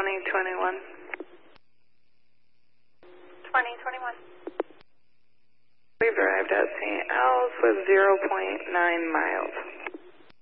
2021. 2021. We've arrived at St. Al's with 0.9 miles.